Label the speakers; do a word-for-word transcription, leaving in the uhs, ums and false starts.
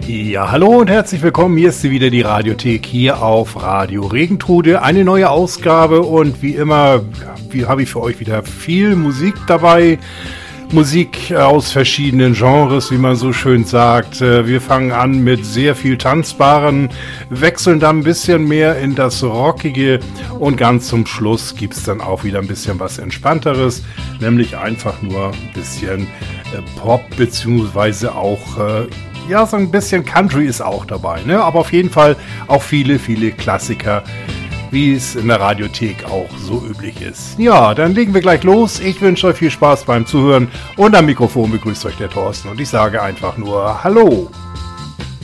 Speaker 1: Ja, hallo und herzlich willkommen. Hier ist sie wieder, die Radiothek hier auf Radio Regentrude. Eine neue Ausgabe und wie immer wie habe ich für euch wieder viel Musik dabei. Musik aus verschiedenen Genres, wie man so schön sagt. Wir fangen an mit sehr viel Tanzbaren, wechseln dann ein bisschen mehr in das Rockige und ganz zum Schluss gibt es dann auch wieder ein bisschen was Entspannteres, nämlich einfach nur ein bisschen Pop beziehungsweise auch ja, so ein bisschen Country ist auch dabei, ne? Aber auf jeden Fall auch viele, viele Klassiker, wie es in der Radiothek auch so üblich ist. Ja, dann legen wir gleich los. Ich wünsche euch viel Spaß beim Zuhören und am Mikrofon begrüßt euch der Thorsten und ich sage einfach nur Hallo.